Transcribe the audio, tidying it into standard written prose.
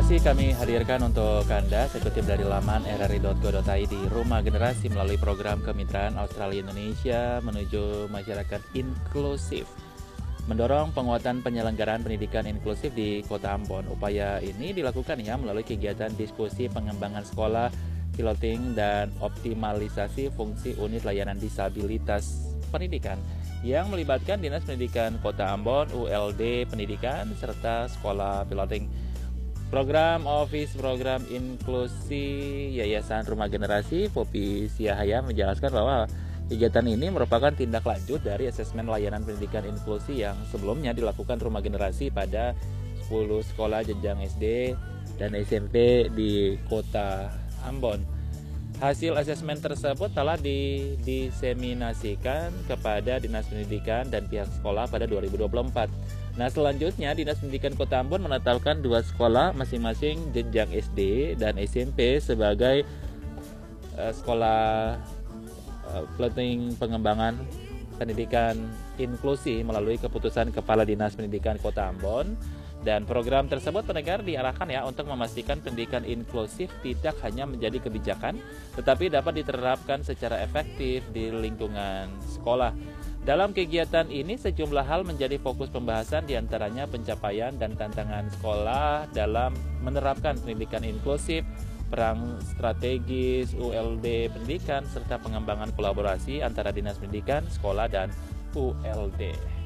Informasi kami hadirkan untuk Anda, saya kutip dari laman rri.go.id. Rumah Generasi melalui program kemitraan Australia Indonesia menuju masyarakat inklusif, mendorong penguatan penyelenggaraan pendidikan inklusif di Kota Ambon. Upaya ini dilakukan melalui kegiatan diskusi pengembangan sekolah, piloting, dan optimalisasi fungsi unit layanan disabilitas pendidikan yang melibatkan Dinas Pendidikan Kota Ambon, ULD Pendidikan, serta sekolah piloting. Program Office Program Inklusi Yayasan Rumah Generasi, Popi Siahaya, menjelaskan bahwa kegiatan ini merupakan tindak lanjut dari asesmen layanan pendidikan inklusi yang sebelumnya dilakukan Rumah Generasi pada 10 sekolah jenjang SD dan SMP di Kota Ambon. Hasil asesmen tersebut telah didiseminasikan kepada Dinas Pendidikan dan pihak sekolah pada 2024. Nah, selanjutnya Dinas Pendidikan Kota Ambon menetapkan 2 sekolah masing-masing jenjang SD dan SMP sebagai sekolah piloting pengembangan pendidikan inklusi melalui keputusan Kepala Dinas Pendidikan Kota Ambon. Dan program tersebut pendengar diarahkan untuk memastikan pendidikan inklusif tidak hanya menjadi kebijakan, tetapi dapat diterapkan secara efektif di lingkungan sekolah. Dalam kegiatan ini sejumlah hal menjadi fokus pembahasan, diantaranya pencapaian dan tantangan sekolah dalam menerapkan pendidikan inklusif, perang strategis ULD pendidikan, serta pengembangan kolaborasi antara Dinas Pendidikan, sekolah, dan ULD.